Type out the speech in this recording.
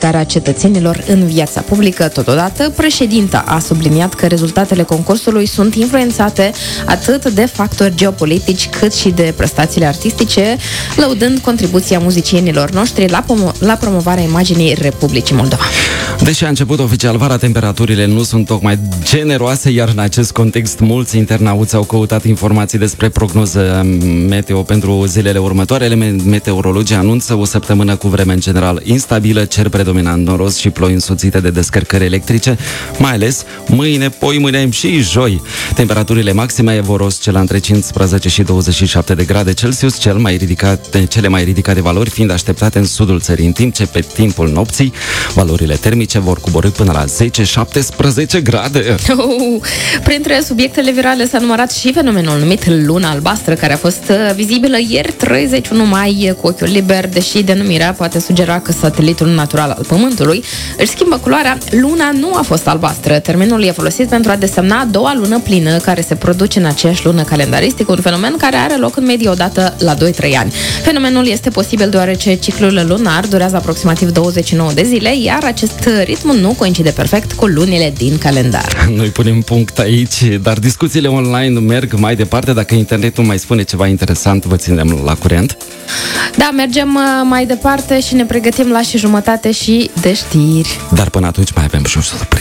implicarea cetățenilor în viața publică. Totodată, președinta a subliniat că rezultatele concursului sunt influențate atât de factori geopolitici cât și de prestațiile artistice, lăudând contribuția muzicienilor noștri la promovarea imaginii Republicii Moldova. Deși a început oficial vara, temperaturile nu sunt tocmai generoase, iar în acest context mulți internauți au căutat informații despre prognoză meteo pentru zilele următoare. Meteorologii anunță o săptămână cu vreme în general instabilă, cer predominant noros și ploi însoțite de descărcări electrice, mai ales mâine, poimâine și joi. Temperaturile maxime vor oscila între 15 și 27 de grade Celsius, cele mai ridicate valori fiind așteptate în sudul țării, în timp ce pe timpul nopții valorile termice vor coborî până la 10-17 grade. Printre subiectele virale s-a numărat și fenomenul numit Luna Albastră, care a fost vizibilă ieri 31 mai cu ochiul liber, deși denumirea poate sugera că satelitul natural al Pământului își schimbă culoarea. Luna nu a fost albastră. Termenul e folosit pentru a desemna a doua lună plină care se produce în aceeași lună calendaristică, un fenomen care are loc în medie odată la 2-3 ani. Fenomenul este posibil deoarece ciclul lunar durează aproximativ 29 de zile, iar acest ritm nu coincide perfect cu lunile din calendar. Noi punem punct aici, dar discuțiile online merg mai departe. Dacă internetul mai spune ceva interesant, vă ținem la curent. Da, mergem mai departe și ne pregătim la și jumătate și de știri. Dar până atunci mai avem și o surpriză.